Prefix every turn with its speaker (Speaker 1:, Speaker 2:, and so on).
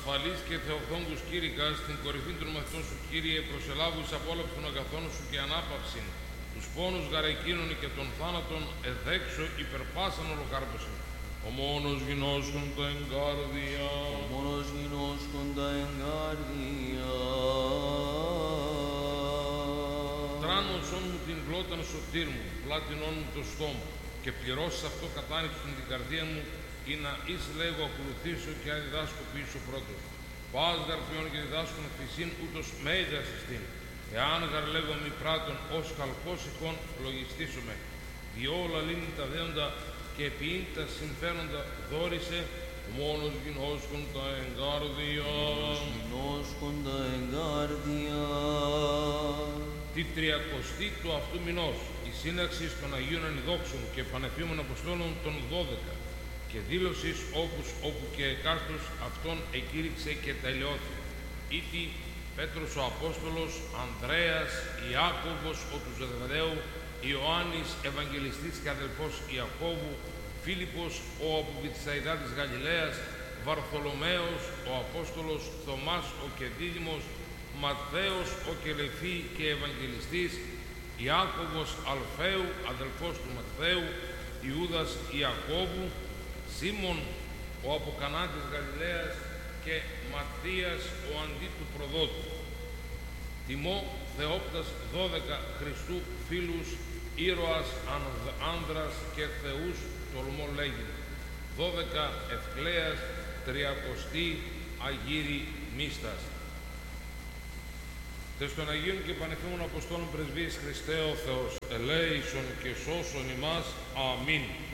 Speaker 1: Ασφαλής και θεοφθόντους Κύρικα, στην κορυφή των μαθητών σου, Κύριε, προσελάβου εις απόλαυση των αγαθών σου και ανάπαυσιν, τους πόνους γαρεκίνων και των θάνατων εδέξω υπερπάσαν ολοκάρπωσιν. Ο μόνος γινώσκοντα εγκάρδια,
Speaker 2: ο μόνος γινώσκοντα εγκάρδια.
Speaker 1: Τράνωσον μου την γλώταν σωτήρ μου, πλάτινον μου το στόμα, και πληρώσεις αυτό κατάνοιξον την καρδία μου, ή να εις λέγω ακολουθήσω και αν διδάσκω πίσω πρώτος. Πας γαρπιών και διδάσκον φυσίν ούτως με ιδρασιστήν. Εάν γαρ λέγω μη πράτων ως καλκός ηχών λογιστήσομαι. Διόλα λύνει τα δέοντα και επιήν τα συμφέροντα δόρισε, μόνος γινώσκοντα εγκάρδια.
Speaker 2: Γινώσκοντα εγκάρδια.
Speaker 1: Τη 30η του αυτού μηνός, η σύναξη των Αγίων Ανιδόξων και Πανεφήμων Αποστόλων των 12 και δήλωσης όπου και εκάστος αυτόν εκήρυξε και τελειώθη. Ήτι Πέτρος ο Απόστολος, Ανδρέας, Ιάκωβος ο του Ζεβεδαίου, Ιωάννης Ευαγγελιστής και αδελφός Ιακώβου, Φίλιππος ο από Βηθσαϊδά της Γαλιλαίας, Βαρθολομαίος ο Απόστολος, Θωμάς ο Κεδίδημος, Ματθαίος ο Κελεφή και Ευαγγελιστής, Ιάκωβος Αλφαίου, αδελφός του Ματθαίου, Ιούδας Ιακώβου, Σίμων ο από Κανά της Γαλιλαίας και Ματθίας ο αντί του προδότου. Τιμώ Θεόπτας 12 Χριστού φίλους, ήρωας άνδρας και θεούς τολμώ λέγει. 12 Ευκλέας, 30 Αγύρι Μίστας. Τες των Αγίων και Πανεφήμων Αποστόλων Πρεσβείες Χριστέ ο Θεός, ελέησον και σώσον ημάς. Αμήν.